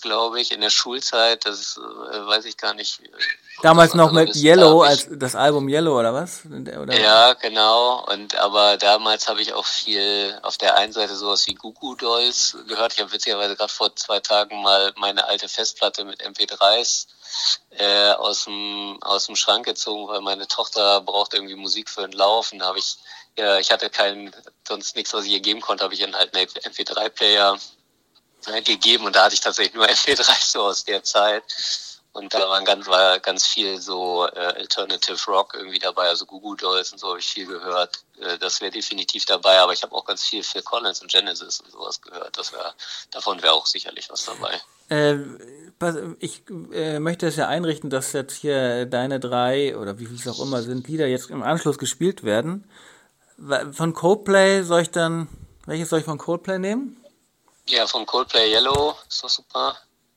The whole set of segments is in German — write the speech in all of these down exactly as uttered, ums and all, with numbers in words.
glaube ich, in der Schulzeit. Das äh, weiß ich gar nicht. Damals noch mit Yellow, als das Album Yellow, oder was? Oder? Ja, genau. Und aber damals habe ich auch viel auf der einen Seite sowas wie Goo Goo Dolls gehört. Ich habe witzigerweise gerade vor zwei Tagen mal meine alte Festplatte mit M P dreis äh, aus dem aus dem Schrank gezogen, weil meine Tochter brauchte irgendwie Musik für den Lauf. Und da habe ich, ja, ich hatte keinen, sonst nichts, was ich ihr geben konnte, habe ich einen alten M P drei Player gegeben und da hatte ich tatsächlich nur M P drei so aus der Zeit und da waren ganz, war ganz viel so äh, Alternative Rock irgendwie dabei, also Goo Goo Dolls und so habe ich viel gehört, äh, das wäre definitiv dabei, aber ich habe auch ganz viel Phil Collins und Genesis und sowas gehört, das wäre, davon wäre auch sicherlich was dabei. Äh, ich äh, möchte es ja einrichten, dass jetzt hier deine drei oder wie viel es auch immer sind, Lieder jetzt im Anschluss gespielt werden. Von Coldplay soll ich dann, welches soll ich von Coldplay nehmen? Ja, von Coldplay Yellow, ist doch super.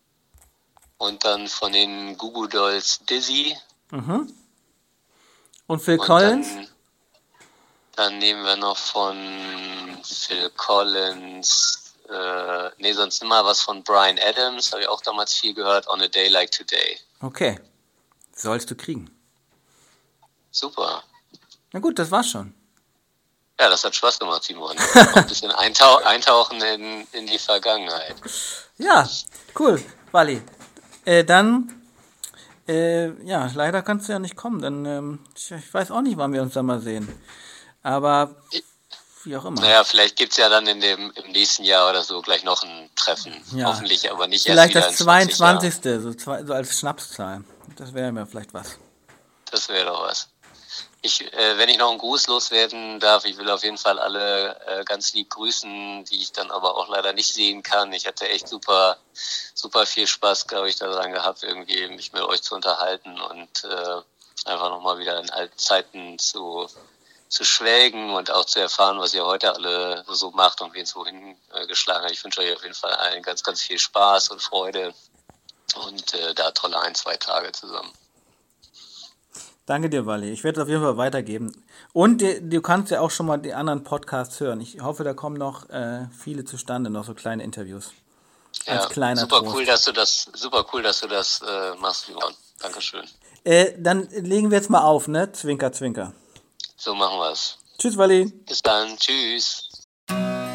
Und dann von den Goo Goo Dolls Dizzy. Mhm. Und Phil Und Collins? Dann, dann nehmen wir noch von Phil Collins, äh, nee, sonst immer was von Bryan Adams, habe ich auch damals viel gehört, On a Day Like Today. Okay, sollst du kriegen. Super. Na gut, das war's schon. Ja, das hat Spaß gemacht, Simon. Ein bisschen eintau- eintauchen in, in die Vergangenheit. Ja, cool, Wally. Äh, dann, äh, ja, leider kannst du ja nicht kommen, denn ähm, ich, ich weiß auch nicht, wann wir uns da mal sehen. Aber wie auch immer. Naja, vielleicht gibt's ja dann in dem im nächsten Jahr oder so gleich noch ein Treffen. Ja. Hoffentlich, aber nicht vielleicht erst wieder das zweiundzwanzigste So, zwei, so als Schnapszahl. Das wäre mir vielleicht was. Das wäre doch was. Ich, äh, wenn ich noch einen Gruß loswerden darf, ich will auf jeden Fall alle äh, ganz lieb grüßen, die ich dann aber auch leider nicht sehen kann. Ich hatte echt super, super viel Spaß, glaube ich, daran gehabt, irgendwie mich mit euch zu unterhalten und äh, einfach nochmal wieder in alten Zeiten zu, zu schwelgen und auch zu erfahren, was ihr heute alle so macht und wen es wohin äh, geschlagen hat. Ich wünsche euch auf jeden Fall allen ganz, ganz viel Spaß und Freude und äh, da tolle ein, zwei Tage zusammen. Danke dir, Wally. Ich werde es auf jeden Fall weitergeben. Und die, du kannst ja auch schon mal die anderen Podcasts hören. Ich hoffe, da kommen noch äh, viele zustande, noch so kleine Interviews. Als ja, kleiner super Trost. cool, dass du das, super cool, dass du das äh, machst, Simon. Dankeschön. Äh, dann legen wir jetzt mal auf, ne? Zwinker, zwinker. So machen wir's. Tschüss, Wally. Bis dann. Tschüss.